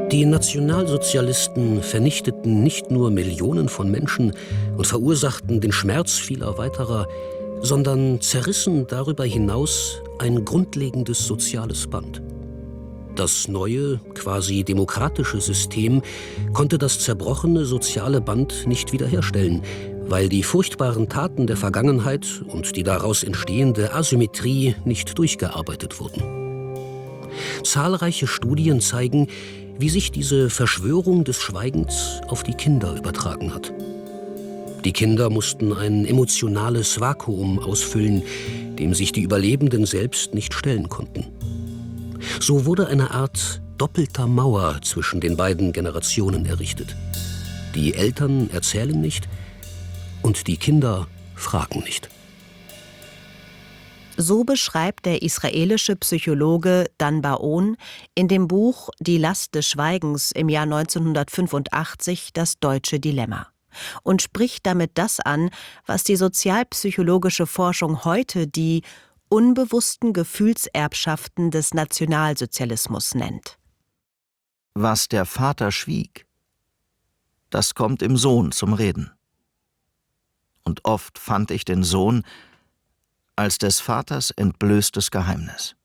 Die Nationalsozialisten vernichteten nicht nur Millionen von Menschen und verursachten den Schmerz vieler weiterer, sondern zerrissen darüber hinaus ein grundlegendes soziales Band. Das neue, quasi demokratische System konnte das zerbrochene soziale Band nicht wiederherstellen, weil die furchtbaren Taten der Vergangenheit und die daraus entstehende Asymmetrie nicht durchgearbeitet wurden. Zahlreiche Studien zeigen, wie sich diese Verschwörung des Schweigens auf die Kinder übertragen hat. Die Kinder mussten ein emotionales Vakuum ausfüllen, dem sich die Überlebenden selbst nicht stellen konnten. So wurde eine Art doppelter Mauer zwischen den beiden Generationen errichtet. Die Eltern erzählen nicht und die Kinder fragen nicht. So beschreibt der israelische Psychologe Dan Bar-On in dem Buch Die Last des Schweigens im Jahr 1985 das deutsche Dilemma und spricht damit das an, was die sozialpsychologische Forschung heute die unbewussten Gefühlserbschaften des Nationalsozialismus nennt. Was der Vater schwieg, das kommt im Sohn zum Reden. Und oft fand ich den Sohn als des Vaters entblößtes Geheimnis.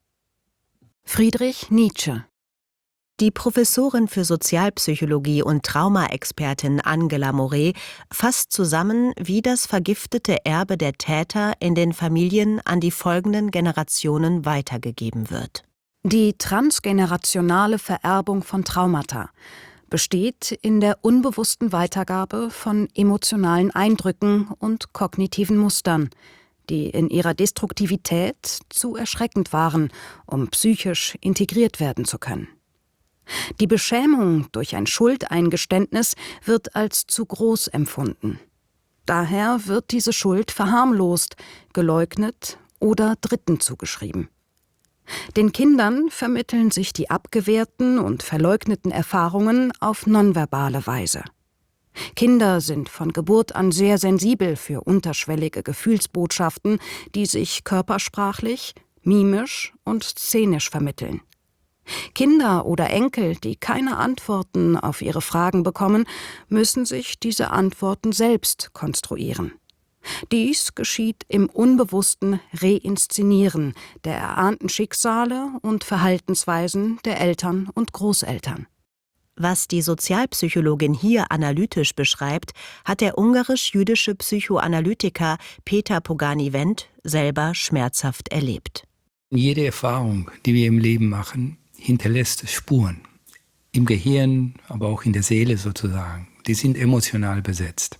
Friedrich Nietzsche. Die Professorin für Sozialpsychologie und Traumaexpertin Angela Moret fasst zusammen, wie das vergiftete Erbe der Täter in den Familien an die folgenden Generationen weitergegeben wird. Die transgenerationale Vererbung von Traumata besteht in der unbewussten Weitergabe von emotionalen Eindrücken und kognitiven Mustern, die in ihrer Destruktivität zu erschreckend waren, um psychisch integriert werden zu können. Die Beschämung durch ein Schuldeingeständnis wird als zu groß empfunden. Daher wird diese Schuld verharmlost, geleugnet oder Dritten zugeschrieben. Den Kindern vermitteln sich die abgewehrten und verleugneten Erfahrungen auf nonverbale Weise. Kinder sind von Geburt an sehr sensibel für unterschwellige Gefühlsbotschaften, die sich körpersprachlich, mimisch und szenisch vermitteln. Kinder oder Enkel, die keine Antworten auf ihre Fragen bekommen, müssen sich diese Antworten selbst konstruieren. Dies geschieht im unbewussten Reinszenieren der erahnten Schicksale und Verhaltensweisen der Eltern und Großeltern. Was die Sozialpsychologin hier analytisch beschreibt, hat der ungarisch-jüdische Psychoanalytiker Peter Pogani-Wendt selber schmerzhaft erlebt. Jede Erfahrung, die wir im Leben machen, hinterlässt Spuren. Im Gehirn, aber auch in der Seele sozusagen. Die sind emotional besetzt.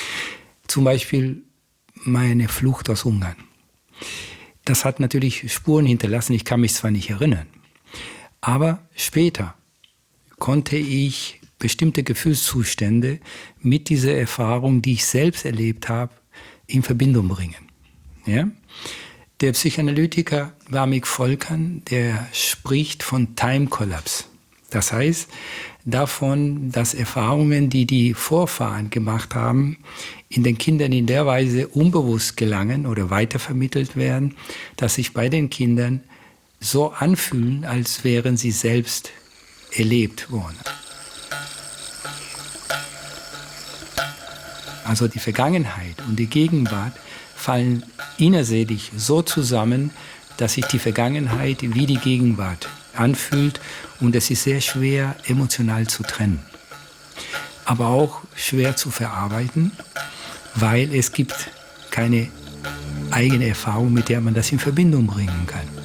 Zum Beispiel meine Flucht aus Ungarn. Das hat natürlich Spuren hinterlassen, ich kann mich zwar nicht erinnern, aber später konnte ich bestimmte Gefühlszustände mit dieser Erfahrung, die ich selbst erlebt habe, in Verbindung bringen. Ja? Der Psychoanalytiker Warmik Volkan, der spricht von Time Collapse. Das heißt davon, dass Erfahrungen, die die Vorfahren gemacht haben, in den Kindern in der Weise unbewusst gelangen oder weitervermittelt werden, dass sich bei den Kindern so anfühlen, als wären sie selbst erlebt worden. Also die Vergangenheit und die Gegenwart fallen innerseelisch so zusammen, dass sich die Vergangenheit wie die Gegenwart anfühlt und es ist sehr schwer, emotional zu trennen. Aber auch schwer zu verarbeiten, weil es gibt keine eigene Erfahrung, mit der man das in Verbindung bringen kann.